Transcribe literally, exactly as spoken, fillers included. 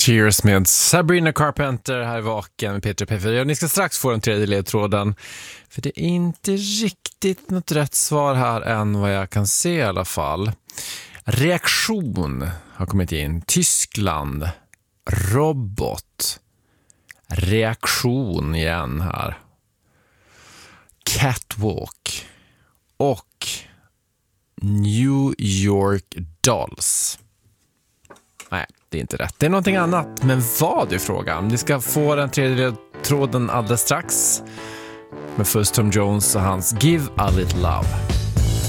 Tears med Sabrina Carpenter här i Vaken med Peter P fyra. Och ni ska strax få den tredje ledtråden. För det är inte riktigt något rätt svar här än vad jag kan se i alla fall. Reaktion har kommit in. Tyskland. Robot. Reaktion igen här. Catwalk. Och New York Dolls. Nej, det är inte rätt. Det är någonting annat. Men vad är frågan? Ni ska få den tredje tråden alldeles strax. Med först Tom Jones och hans Give a Little Love.